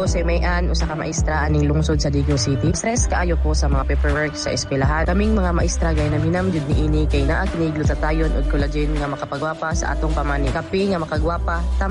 Ako si Mayan, usa ka maestra aning lungsod sa Digos City. Stress kaayo ko sa mga paperwork sa eskwelahan. Kaming mga maestra gay naminam jud niini kay naa kini glutatayon ug collagen nga makapagwapa sa atong pamani. Kape nga makagwapa